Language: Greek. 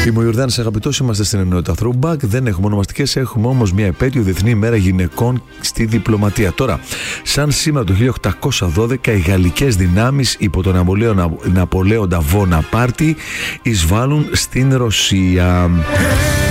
Είμαι ο Ιορδάνης, αγαπητός, είμαστε στην ενότητα Throwback. Δεν έχουμε ονομαστικές, έχουμε όμως μια επέτειο, Διεθνή ημέρα γυναικών στη διπλωματία. Τώρα, σαν σήμερα το 1812, οι γαλλικές δυνάμεις υπό τον Ναπολέοντα Βοναπάρτη εισβάλλουν στην Ρωσία.